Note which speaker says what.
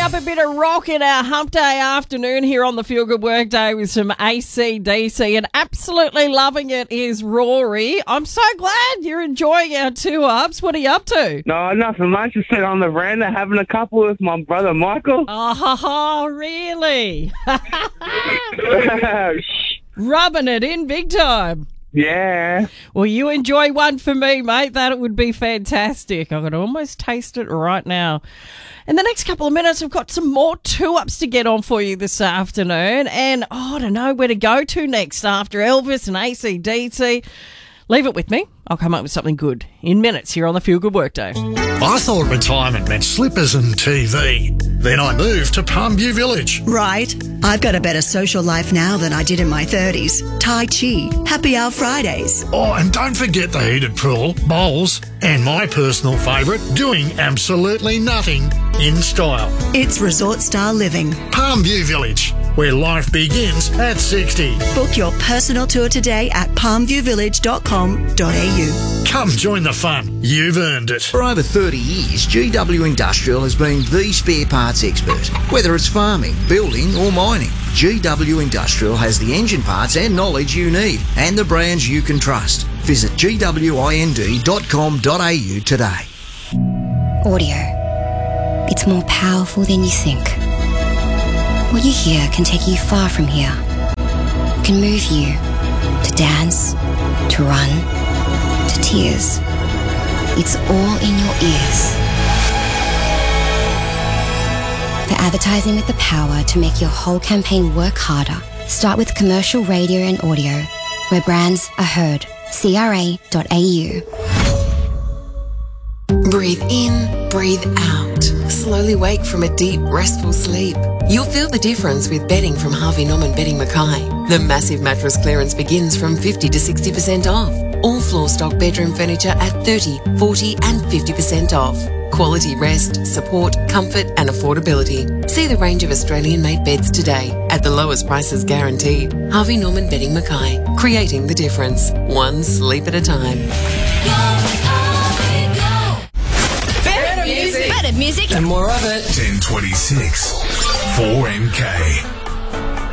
Speaker 1: up a bit of rock in our hump day afternoon here on the Feel Good Workday with some AC/DC, and absolutely loving it is Rory. I'm so glad you're enjoying our 2-ups. What are you up to?
Speaker 2: No, nothing much. Just sitting on the veranda having a couple with my brother Michael.
Speaker 1: Oh, really? Rubbing it in big time.
Speaker 2: Yeah.
Speaker 1: Well, you enjoy one for me, mate. That would be fantastic. I could almost taste it right now. In the next couple of minutes, I've got some more 2-ups to get on for you this afternoon. And I don't know where to go to next after Elvis and AC/DC. Leave it with me. I'll come up with something good in minutes here on the Feel Good Workday.
Speaker 3: I thought retirement meant slippers and TV. Then I moved to Palmview Village.
Speaker 4: Right. I've got a better social life now than I did in my 30s. Tai Chi, Happy Hour Fridays.
Speaker 3: Oh, and don't forget the heated pool, bowls, and my personal favourite, doing absolutely nothing in style.
Speaker 4: It's resort-style living.
Speaker 3: Palmview Village, where life begins at 60.
Speaker 4: Book your personal tour today at palmviewvillage.com.au.
Speaker 3: Come join the fun. You've earned it.
Speaker 5: For over 30 years, GW Industrial has been the spare parts expert. Whether it's farming, building or mining, GW Industrial has the engine parts and knowledge you need and the brands you can trust. Visit gwind.com.au today.
Speaker 6: Audio. It's more powerful than you think. What you hear can take you far from here. It can move you to dance, to run, to tears. It's all in your ears. For advertising with the power to make your whole campaign work harder, start with commercial radio and audio, where brands are heard. CRA.au.
Speaker 7: Breathe in, breathe out. Slowly wake from a deep, restful sleep. You'll feel the difference with bedding from Harvey Norman Bedding Mackay. The massive mattress clearance begins from 50 to 60% off. All floor stock bedroom furniture at 30, 40 and 50% off. Quality rest, support, comfort and affordability. See the range of Australian-made beds today at the lowest prices guaranteed. Harvey Norman Bedding Mackay, creating the difference, one sleep at a time.
Speaker 8: Better music.
Speaker 7: Better music.
Speaker 8: And more of it.
Speaker 3: 1026 4MK.